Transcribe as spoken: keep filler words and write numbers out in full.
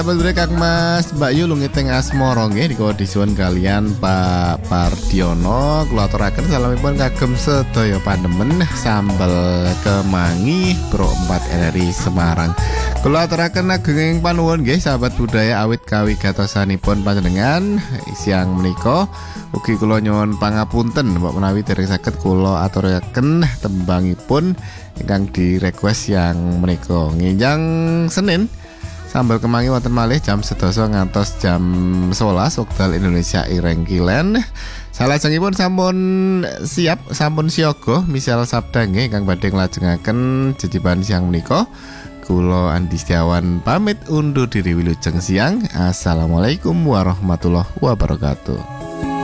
Sahabat Kang Mas Mbak Yu lungiting asmara nggih dikawula disuwun kalian Pak Pardiono kula aturaken salamipun kagem sedaya pandemen sambel kemangi Pro empat R R I Semarang. Kula aturaken agenging panuwun nggih sahabat budaya awit kawigatosanipun panjenengan siang menika ugi kula nyuwun pangapunten mbok menawi dereng saged kula aturaken tembangipun ingkang di request yang menika nginjang Senin sambal kemangi wonten malih jam sedasa ngantos jam sewelas wekdal Indonesia ireng kilen. Salajengipun sampun siap sampun siaga misal sabda nggih kang badhe nglajengaken jejiban siang menika. Kula Andi Setiawan pamit undur diri wilujeng siang. Assalamualaikum warahmatullahi wabarakatuh.